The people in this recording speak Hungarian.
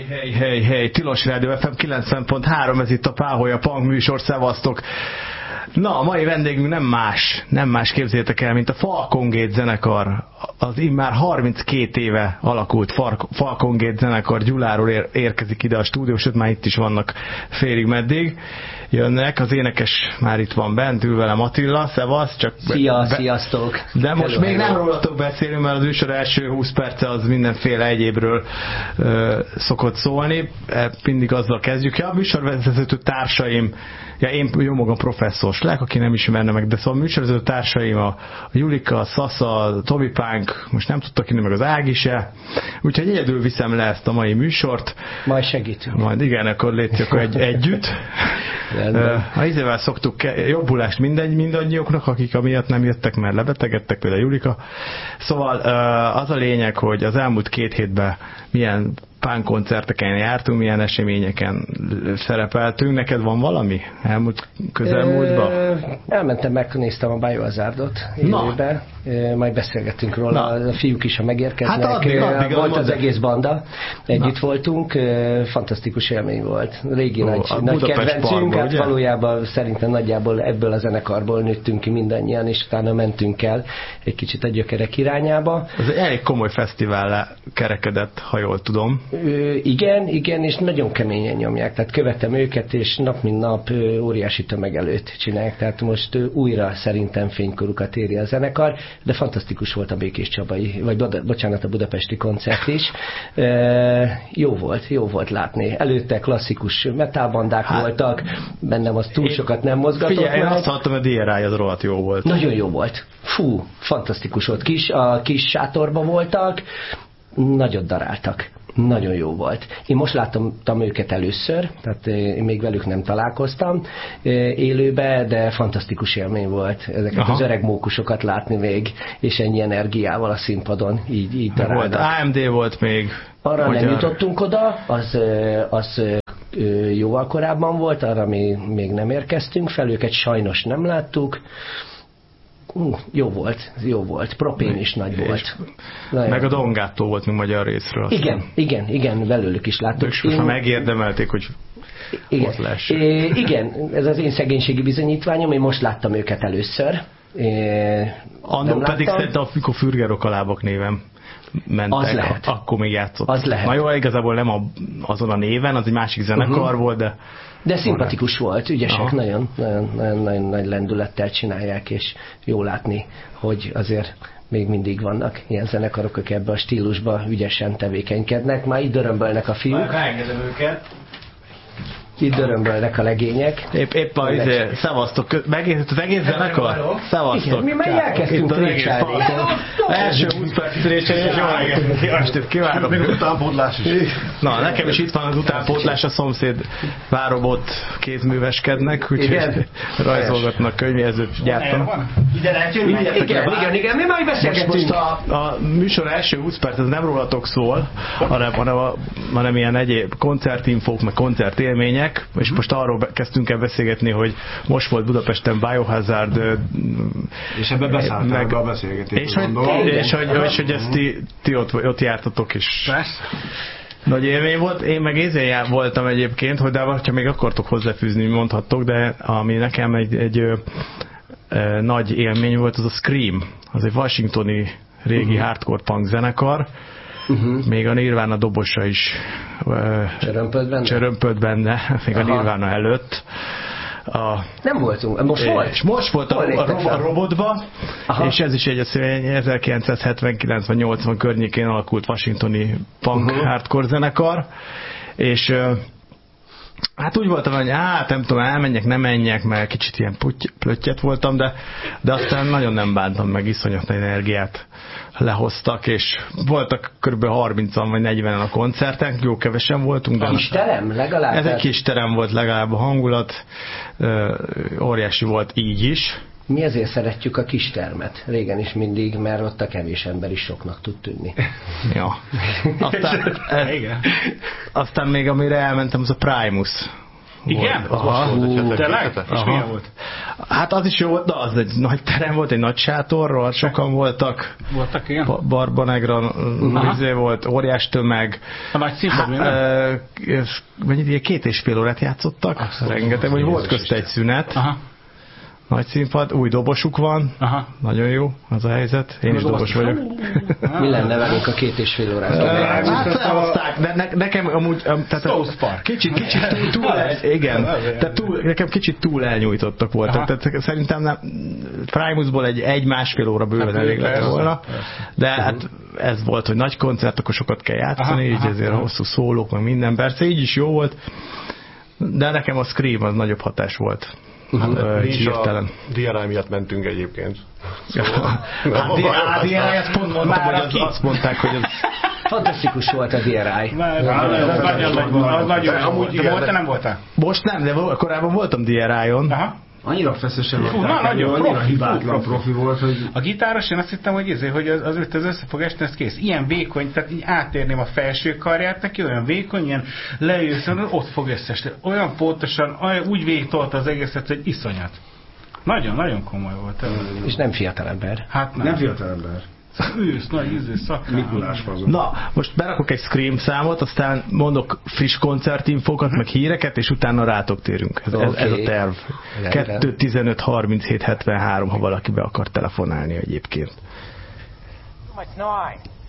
Hey, Tilos Rádió FM 90.3, ez itt a Páholya Punk műsor, szevasztok! Na, a mai vendégünk nem más képzeljétek el, mint a Falcon Gate zenekar. Az immár 32 éve alakult Falcon Gate zenekar Gyuláról érkezik ide a stúdió, sőt már itt is vannak félig meddig. Jönnek, az énekes már itt van bent, ül velem Attila, szevasz, csak... Sziasztok! De most még nem rólatok beszélünk, mert az műsor első 20 perce az mindenféle egyébről szokott szólni. Mindig azzal kezdjük. A műsorvezető társaim, én jó magam Professzor Slek, aki nem ismerne meg, de szóval a műsorvezető társaim a Julika, a Szasza, a Tobi Punk, most nem tudtak inni, meg az Ági se. Úgyhogy egyedül viszem le ezt a mai műsort. Majd segítünk. Majd igen, akkor légy együtt. A izével szoktuk jobbulást mindannyiuknak, akik amiatt nem jöttek, mert lebetegedtek, például Julika. Szóval az a lényeg, hogy az elmúlt 2 hétben milyen punk koncerteken jártunk, milyen eseményeken szerepeltünk. Neked van valami elmúlt közelmúltban? Elmentem, megnéztem a Biohazardot élőbe, majd beszélgettünk róla. A fiúk is, ha megérkeznek. Hát addig volt az egész banda, együtt voltunk, fantasztikus élmény volt. Régi nagy kedvencünk, hát valójában szerintem nagyjából ebből a zenekarból nőttünk ki mindannyian, és utána mentünk el egy kicsit a gyökerek irányába. Ez egy elég komoly fesztivállá kerekedett, ha jól tudom. Igen, és nagyon keményen nyomják, tehát követem őket, és nap mint nap óriási tömeg előtt csinálják, tehát most újra szerintem fénykorukat éri a zenekar, de fantasztikus volt a Békés Csabai, a budapesti koncert is. Jó volt látni. Előtte klasszikus metalbandák voltak, bennem az túl sokat nem mozgatott. Figyelj, én azt hallottam, hogy a DRI az rohadt jó volt. Nagyon jó volt. Fú, fantasztikus volt. A kis sátorban voltak, nagyot daráltak. Nagyon jó volt. Én most láttam őket először, tehát én még velük nem találkoztam élőbe, de fantasztikus élmény volt ezeket az öreg mókusokat látni még, és ennyi energiával a színpadon így daráltak. AMD volt még. Arra nem jutottunk oda, az jóval korábban volt, arra még nem érkeztünk fel, őket sajnos nem láttuk. Jó volt. Propén is nagy volt. Meg a Dongától volt még magyar részről. Igen, belőlük is láttuk. És most megérdemelték, hogy ott lesz. Igen, ez az én szegénységi bizonyítványom, én most láttam őket először. Annó pedig szerintem, amikor Fürgerok a lábak néven mentek, az lehet. Akkor még játszott. Az lehet. Na jó, igazából nem azon a néven, az egy másik zenekar volt, de szimpatikus volt, ügyesek, nagyon nagy lendülettel csinálják, és jó látni, hogy azért még mindig vannak ilyen zenekarok, akik ebben a stílusban ügyesen tevékenykednek. Már itt dörömbölnek a fiúk. Megengedem őket. Itt dörömbölnek a legények. Épp szevasztok. Megértett az egész zenekar? Szevasztok. Mi már elkezdtünk trécselni. Első 20 perc trécselni, és jó estét kívánok. Még az utánpótlás is. Na, nekem is itt van az utánpótlás, a szomszéd várobot kézműveskednek, úgyhogy rajzolgatnak, könyvjelzőt gyártanak. Igen, mi majd beszélgetünk. Most a műsor első 20 perc, ez nem rólatok szól, hanem ilyen egyéb koncertinfók, meg koncertélmények, és most arról kezdtünk el beszélgetni, hogy most volt Budapesten Biohazard, és ebbe beszálltál a beszélgetésbe, és hogy ezt ti ott jártatok is. Nagy élmény volt. Én meg ézén voltam egyébként, de ha még akartok hozzáfűzni, mondhattok, de ami nekem egy nagy élmény volt, az a Scream. Az egy washingtoni régi hardcore punk zenekar. Még a Nirvana dobosa is csörömpölt benne, még a Nirvana előtt. Nem voltunk, most volt a Robotba, és ez is egy 1979 vagy 80 környékén alakult washingtoni punk hardcore zenekar, és hát úgy voltam, hogy nem tudom, elmenjek, nem menjek, mert kicsit ilyen plöttyet voltam, de aztán nagyon nem bántam meg, iszonyat energiát lehoztak, és voltak kb. 30-an vagy 40-en a koncerten, jó kevesen voltunk. De kis terem legalább? Ez egy kis terem volt legalább, a hangulat óriási volt így is. Mi ezért szeretjük a kis termet. Régen is mindig, mert ott a kevés ember is soknak tud tűnni. Ja. Aztán még amire elmentem, az a Primus. Igen? Tényleg? És milyen volt? Hát az is jó volt, de az egy nagy terem volt, egy nagy sátorról, sokan voltak. Voltak ilyen? Barbanegra volt, óriás tömeg. A nagy színpad minden? Mennyit, 2,5 órát játszottak, rengeteg, vagy volt közt egy szünet. Aha. Nagy színpad, új dobosuk van, nagyon jó az a helyzet, én is dobos vagyok. Mi lenne velünk a 2,5 órát? Hát felhozták, de nekem amúgy nekem kicsit túl elnyújtottak voltak, tehát szerintem Primusból egy másfél óra bőven elég lett volna, de hát ez volt, hogy nagy koncert, akkor sokat kell játszani, így ezért hosszú szólók, meg minden, persze így is jó volt, de nekem a Scream az nagyobb hatás volt. Hirtelen. A DRI miatt mentünk egyébként. A DRI ezt pont mondtam, hogy azt mondták, hogy ez... Fantasztikus volt a DRI. Az nagyon amúgy volt, nem voltál? Most nem, de korábban voltam DRI-on. Annyira feszesen voltak, annyira hibátlan profi volt, hogy... A gitáros, én azt hittem, hogy az összefogás, ez kész. Ilyen vékony, tehát így átérném a felső karját neki, olyan vékony, ilyen leülsz, ott fog összesni. Olyan pontosan, úgy végigtolta az egészet, hogy iszonyat. Nagyon komoly volt. És nem fiatalember. Hát nem fiatalember. Ősz, nagy szakán. Mikulás fazon. Na, most berakok egy Scream számot, aztán mondok friss koncertinfókat, meg híreket, és utána rátok térünk. Ez a terv. 2-15-37-73, ha valaki be akar telefonálni egyébként.